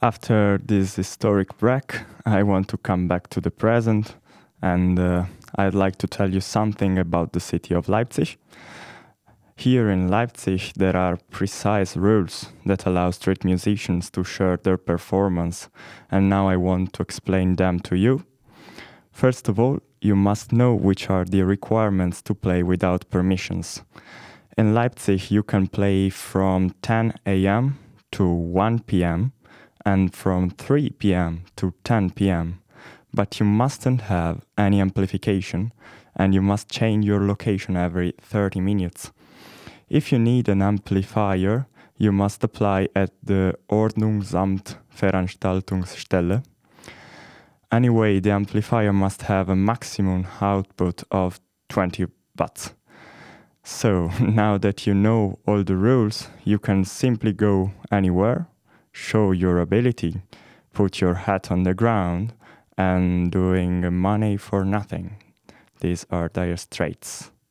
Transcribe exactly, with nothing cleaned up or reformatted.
After this historic break, I want to come back to the present, and uh, I'd like to tell you something about the city of Leipzig. Here in Leipzig, there are precise rules that allow street musicians to share their performance, and now I want to explain them to you. First of all, you must know which are the requirements to play without permissions. In Leipzig, you can play from ten a m to one p m and from three p m to ten p m, but you mustn't have any amplification and you must change your location every thirty minutes. If you need an amplifier, you must apply at the Ordnungsamt Veranstaltungsstelle. Anyway, the amplifier must have a maximum output of twenty watts. So, now that you know all the rules, you can simply go anywhere, show your ability, put your hat on the ground, and doing money for nothing. These are dire straits.